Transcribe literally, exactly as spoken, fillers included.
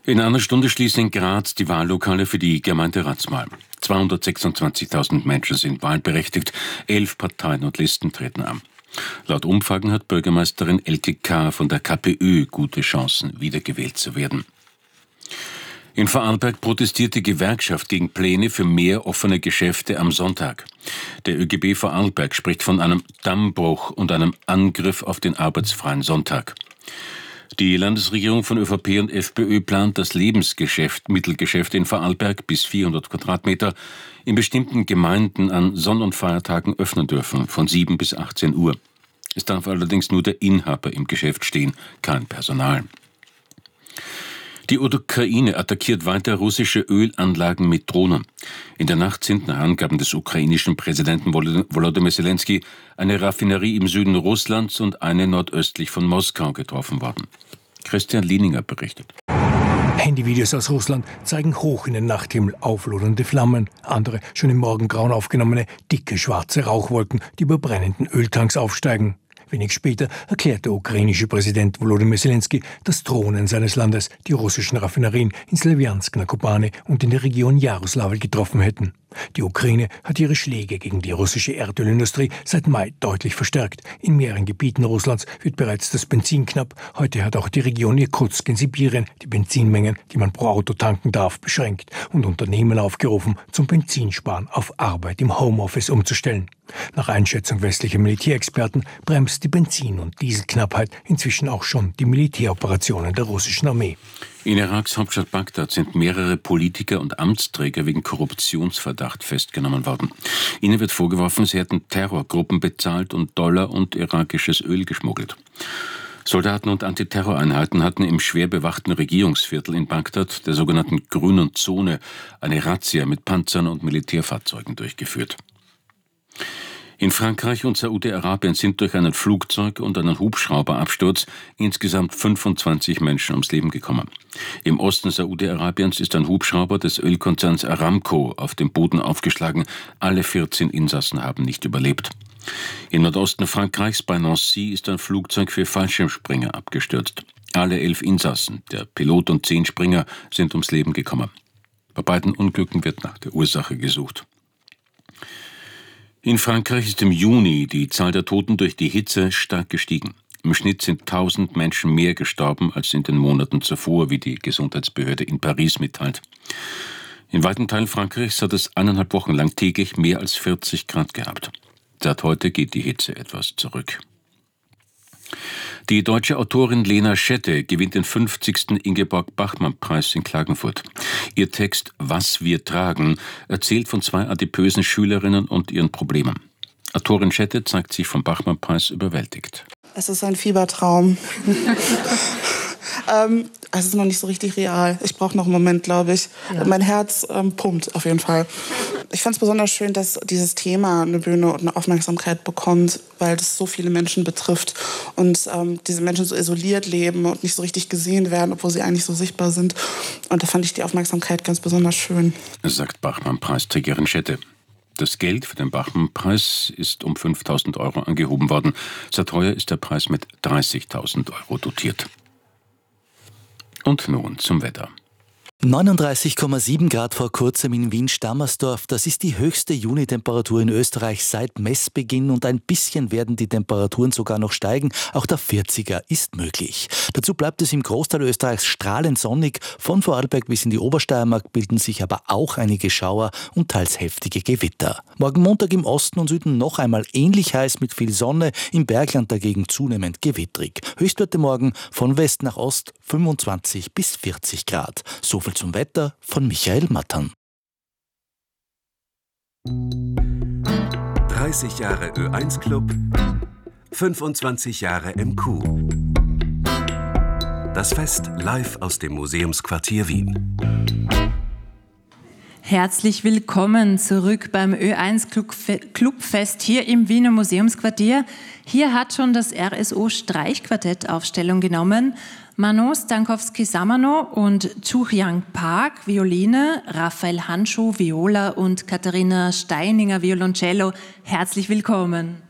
In einer Stunde schließen in Graz die Wahllokale für die Gemeinderatswahl. zweihundertsechsundzwanzigtausend Menschen sind wahlberechtigt, elf Parteien und Listen treten an. Laut Umfragen hat Bürgermeisterin Elke K. von der KPÖ gute Chancen, wiedergewählt zu werden. In Vorarlberg protestiert die Gewerkschaft gegen Pläne für mehr offene Geschäfte am Sonntag. Der ÖGB Vorarlberg spricht von einem Dammbruch und einem Angriff auf den arbeitsfreien Sonntag. Die Landesregierung von ÖVP und FPÖ plant, das Lebensgeschäft, Mittelgeschäfte in Vorarlberg bis vierhundert Quadratmeter in bestimmten Gemeinden an Sonn- und Feiertagen öffnen dürfen, von sieben bis achtzehn Uhr. Es darf allerdings nur der Inhaber im Geschäft stehen, kein Personal. Die Ukraine attackiert weiter russische Ölanlagen mit Drohnen. In der Nacht sind nach Angaben des ukrainischen Präsidenten Volodymyr Zelensky eine Raffinerie im Süden Russlands und eine nordöstlich von Moskau getroffen worden. Christian Lieninger berichtet. Handyvideos aus Russland zeigen hoch in den Nachthimmel auflodernde Flammen, andere schon im Morgengrauen aufgenommene dicke schwarze Rauchwolken, die über brennenden Öltanks aufsteigen. Wenig später erklärt der ukrainische Präsident Volodymyr Zelensky, dass Drohnen seines Landes die russischen Raffinerien in Slawjansk na Kubane und in der Region Jaroslawl getroffen hätten. Die Ukraine hat ihre Schläge gegen die russische Erdölindustrie seit Mai deutlich verstärkt. In mehreren Gebieten Russlands wird bereits das Benzin knapp. Heute hat auch die Region Irkutsk in Sibirien die Benzinmengen, die man pro Auto tanken darf, beschränkt und Unternehmen aufgerufen, zum Benzinsparen auf Arbeit im Homeoffice umzustellen. Nach Einschätzung westlicher Militärexperten bremst die Benzin- und Dieselknappheit inzwischen auch schon die Militäroperationen der russischen Armee. In Iraks Hauptstadt Bagdad sind mehrere Politiker und Amtsträger wegen Korruptionsverdacht festgenommen worden. Ihnen wird vorgeworfen, sie hätten Terrorgruppen bezahlt und Dollar und irakisches Öl geschmuggelt. Soldaten und Antiterroreinheiten hatten im schwer bewachten Regierungsviertel in Bagdad, der sogenannten Grünen Zone, eine Razzia mit Panzern und Militärfahrzeugen durchgeführt. In Frankreich und Saudi-Arabien sind durch einen Flugzeug- und einen Hubschrauberabsturz insgesamt fünfundzwanzig Menschen ums Leben gekommen. Im Osten Saudi-Arabiens ist ein Hubschrauber des Ölkonzerns Aramco auf dem Boden aufgeschlagen. Alle vierzehn Insassen haben nicht überlebt. Im Nordosten Frankreichs bei Nancy ist ein Flugzeug für Fallschirmspringer abgestürzt. Alle elf Insassen, der Pilot und zehn Springer, sind ums Leben gekommen. Bei beiden Unglücken wird nach der Ursache gesucht. In Frankreich ist im Juni die Zahl der Toten durch die Hitze stark gestiegen. Im Schnitt sind tausend Menschen mehr gestorben als in den Monaten zuvor, wie die Gesundheitsbehörde in Paris mitteilt. In weiten Teilen Frankreichs hat es eineinhalb Wochen lang täglich mehr als vierzig Grad gehabt. Seit heute geht die Hitze etwas zurück. Die deutsche Autorin Lena Schette gewinnt den fünfzigsten Ingeborg-Bachmann-Preis in Klagenfurt. Ihr Text »Was wir tragen« erzählt von zwei adipösen Schülerinnen und ihren Problemen. Autorin Schette zeigt sich vom Bachmann-Preis überwältigt. Es ist ein Fiebertraum. ähm, es ist noch nicht so richtig real. Ich brauche noch einen Moment, glaube ich. Ja. Mein Herz ähm, pumpt auf jeden Fall. Ich fand es besonders schön, dass dieses Thema eine Bühne und eine Aufmerksamkeit bekommt, weil das so viele Menschen betrifft und ähm, diese Menschen so isoliert leben und nicht so richtig gesehen werden, obwohl sie eigentlich so sichtbar sind. Und da fand ich die Aufmerksamkeit ganz besonders schön. Sagt Bachmann-Preisträgerin Schette. Das Geld für den Bachmann-Preis ist um fünftausend Euro angehoben worden. Seit heuer ist der Preis mit dreißigtausend Euro dotiert. Und nun zum Wetter. neununddreißig Komma sieben Grad vor kurzem in Wien-Stammersdorf. Das ist die höchste Junitemperatur in Österreich seit Messbeginn und ein bisschen werden die Temperaturen sogar noch steigen. Auch der vierziger ist möglich. Dazu bleibt es im Großteil Österreichs strahlend sonnig. Von Vorarlberg bis in die Obersteiermark bilden sich aber auch einige Schauer und teils heftige Gewitter. Morgen Montag im Osten und Süden noch einmal ähnlich heiß mit viel Sonne, im Bergland dagegen zunehmend gewittrig. Höchstwerte morgen von West nach Ost fünfundzwanzig bis vierzig Grad. So viel zum Wetter von Michael Mattern. dreißig Jahre Ö eins Club, fünfundzwanzig Jahre M Q. Das Fest live aus dem Museumsquartier Wien. Herzlich willkommen zurück beim Ö eins Clubfest hier im Wiener Museumsquartier. Hier hat schon das R S O Streichquartett Aufstellung genommen. Manon Stankowski-Samano und Chu-Hyang Park, Violine, Raphael Handschuh, Viola und Katharina Steininger, Violoncello. Herzlich willkommen.